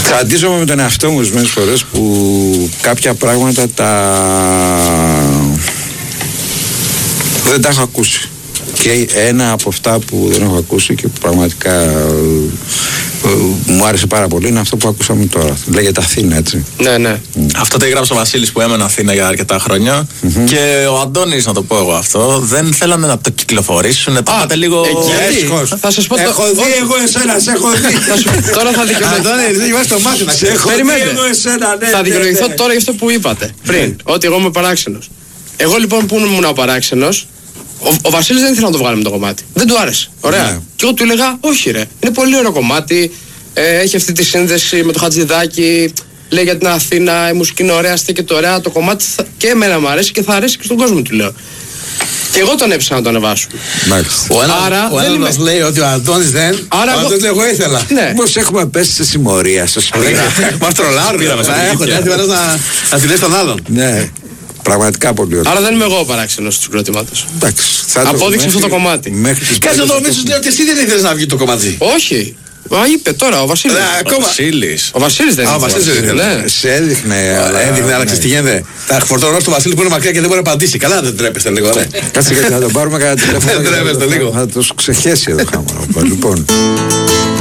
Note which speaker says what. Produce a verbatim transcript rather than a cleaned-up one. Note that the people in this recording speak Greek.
Speaker 1: Τσαντίζομαι με τον εαυτό μου ορισμένες φορές που κάποια πράγματα τα δεν τα έχω ακούσει. Και ένα από αυτά που δεν έχω ακούσει και που πραγματικά ε, ε, μου άρεσε πάρα πολύ είναι αυτό που ακούσαμε τώρα. Λέγεται Αθήνα, έτσι.
Speaker 2: Ναι, ναι.
Speaker 3: Mm. Αυτό το έγραψε ο Βασίλης που έμενε Αθήνα για αρκετά χρόνια. Mm-hmm. Και ο Αντώνης, να το πω εγώ αυτό, δεν θέλανε να το κυκλοφορήσουν. Το είπατε λίγο.
Speaker 2: Εκεί, θα σας πω το.
Speaker 1: Έχω δει εγώ εσένα, σε έχω δει.
Speaker 2: Τώρα θα δικαιολογηθώ.
Speaker 1: Αντώνη, δεν είμαστε το μάθημα. Σε έχω δει εγώ εσένα, ναι.
Speaker 2: Θα δικαιολογηθώ τώρα για αυτό που είπατε πριν. Ότι εγώ είμαι παράξενος. Εγώ λοιπόν που ήμουν ο παράξενος. Ο, ο Βασίλης δεν ήθελε να το βγάλει με το κομμάτι. Δεν του άρεσε. Ωραία. Ναι. Και εγώ του έλεγα, όχι ρε. Είναι πολύ ωραίο κομμάτι. Ε, έχει αυτή τη σύνδεση με το Χατζηδάκι. Λέει για την Αθήνα. Η μουσική είναι ωραία, στέκεται ωραία. Το κομμάτι θα, και εμένα μου αρέσει και θα αρέσει και στον κόσμο, του λέω. Και εγώ τον έψανα να το ανεβάσουμε.
Speaker 1: Ο ένας,
Speaker 2: Άρα,
Speaker 1: ο ένας μας λέει ότι ο Αντώνης δεν.
Speaker 2: Άρα,
Speaker 1: ο Αντώνης εγώ ήθελα.
Speaker 2: Ναι.
Speaker 1: Πώς έχουμε πέσει σε συμμορία, σας πήρα.
Speaker 3: Μας τρολάρουν.
Speaker 1: Να τη λες τον άλλον. Ναι. Πραγματικά πολύ ωραίο.
Speaker 2: Άρα δεν είμαι εγώ ο παράξενος του συγκροτήματος.
Speaker 1: Εντάξει.
Speaker 2: Απόδειξε αυτό το κομμάτι.
Speaker 1: Κάτσε εδώ, μη σου λέω ότι εσύ δεν ήθελες να βγει το κομμάτι.
Speaker 2: Όχι. Μα είπε τώρα ο Βασίλης.
Speaker 1: Ο
Speaker 2: Βασίλης. Ο Βασίλης δεν
Speaker 1: ήθελε. Ο Βασίλης δεν ήθελε. Σε έδειχνε. Έδειχνε, αλλά ξέρεις τι γίνεται. Θα φορτώνω στο Βασίλη που είναι μακριά και δεν μπορεί να απαντήσει. Καλά, δεν τρέπεστε λίγο, ρε. Κάτσε γιατί θα τον πάρουμε κατά τηλέφωνο. Δεν τρέπεστε λίγο. Θα το ξεχέσει εδώ χάμα. Λοιπόν.